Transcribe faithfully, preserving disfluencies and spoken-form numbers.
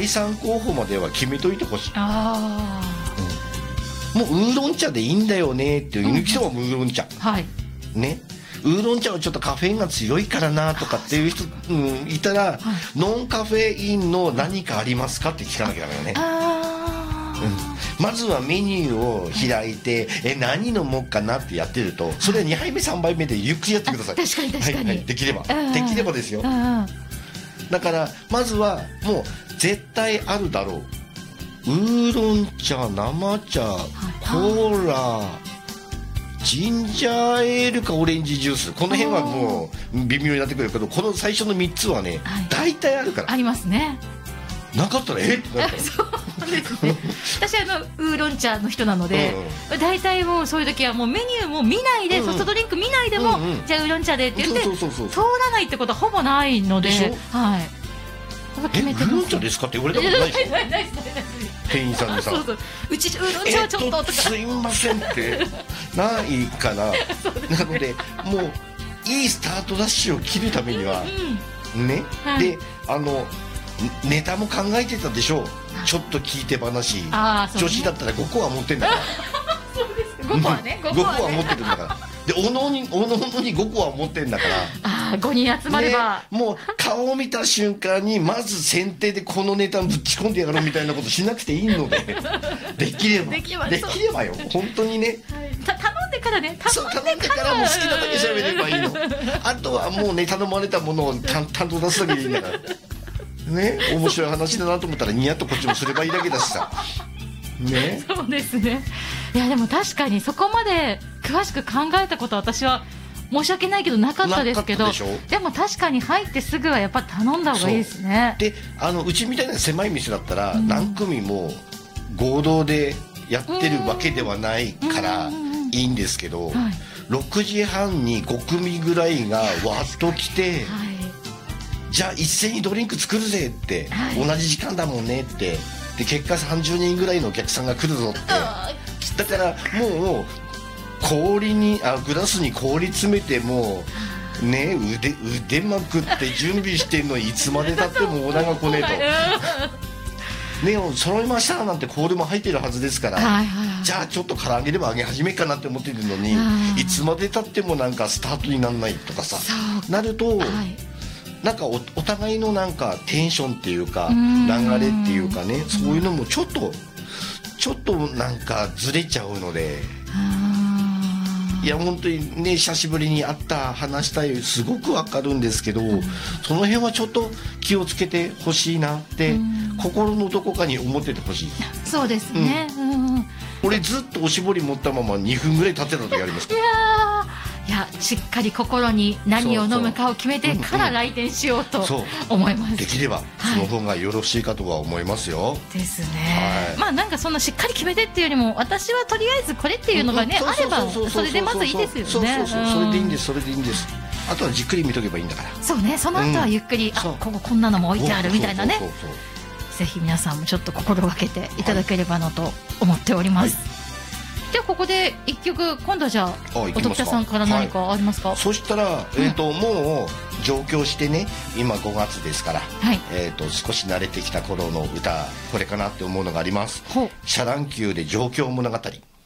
いさん候補までは決めといてほしい。 あもうウーロン茶でいいんだよねっていう人はウーロン茶、 はいね、ウーロン茶はちょっとカフェインが強いからなとかっていう人、うん、いたら、はい、ノンカフェインの何かありますかって聞かなきゃダメよね。 あ、 うん、まずはメニューを開いて、はい、え何飲もうかなってやってると、それはにはいめさんばいめでゆっくりやってください。 確かに確かに、 はいはい、できればできればですよ。だからまずはもう絶対あるだろう、ウーロン茶、生茶、コーラ、ジンジャーエールかオレンジジュース、この辺はもう微妙になってくるけど、この最初のみっつはね、はい、大体あるから。 ありますね。なかったらえってなった。 そうですね。私あのウーロン茶の人なので、うん、大体もうそういう時はもうメニューも見ないで、うんうん、ソフトドリンク見ないでも、うんうん、じゃあウーロン茶でって言って通らないってことはほぼないので、はい。 え、ウーロン茶ですかって言われたことないでしょ。店員さんにさ、 そうそう、うちウーロン茶はちょっととか、 えっと、すいませんってないかな。なのでもういいスタートダッシュを切るためには、うんうん、ね、はい、であのネタも考えてたでしょう。ちょっと聞いて話、あ、ね、女子だったらごこは持ってんだからそうです、ごこはね、ごこは持ってるんだからで、おのおにおのおのにごこは持ってんだから、 ああ、ごにん集まれば、 ね、もう顔を見た瞬間にまず先手でこのネタぶち込んでやろうみたいなことしなくていいのでできればできれば、できればよ、本当にね、はい、た頼んでからね、 頼んでからもう好きなだけ喋ればいいの。あとはもうね、頼まれたものを担当出すだけでいいんだからね、面白い話だなと思ったらニヤッとこっちもすればいいだけだしさね。 そうですね。いやでも確かにそこまで詳しく考えたことは私は申し訳ないけどなかったですけど、 で, でも確かに入ってすぐはやっぱ頼んだ方がいいですね。 で、あのうちみたいな狭い店だったら何組も合同でやってるわけではないからいいんですけど、ろくじはんにごくみぐらいがわっと来て、はい、じゃあ一斉にドリンク作るぜって、はい、同じ時間だもんねって、で結果さんじゅうにんぐらいのお客さんが来るぞって、だからもう氷にあグラスに氷詰めてもね、腕腕まくって準備してんのにいつまでたってもオーダーが来ねえとねを揃いましたなんてコールも入ってるはずですから、はいはいはい、じゃあちょっと唐揚げでも揚げ始めかなって思ってるのに、いつまでたってもなんかスタートにならないとかさなると、はい、なんか お, お互いのなんかテンションっていうか流れっていうかね、そういうのもちょっとちょっとなんかずれちゃうので、いや本当にね、久しぶりに会った話したいすごくわかるんですけど、その辺はちょっと気をつけてほしいなって心のどこかに思っててほしい。 そうですね、うんうん、 俺ずっとおしぼり持ったままにふんぐらい経ってた時ありますから。 いやいや、しっかり心に何を飲むかを決めてから来店しようと思います。そうそう、うんうん、 できればその方がよろしいかとは思いますよ。 はい、ですね、はい、まあなんかそんなしっかり決めてっていうよりも、私はとりあえずこれっていうのがね、あればそれでまずいいですよね。 そうそうそう、それでいいんです、それでいいんです。あとはじっくり見とけばいいんだから。 そうね、その後はゆっくり、うん、あ、こここんなのも置いてあるみたいなね、ぜひ皆さんもちょっと心がけていただければなと思っております。はい、ではここでいっきょく、今度はじゃあおときたさんから何かありますか。はい、 そしたら、えーとうん、もう上京してね、今ごがつですから、はい、えーと少し慣れてきた頃の歌、これかなって思うのがあります。シャ乱 Q で上京物語。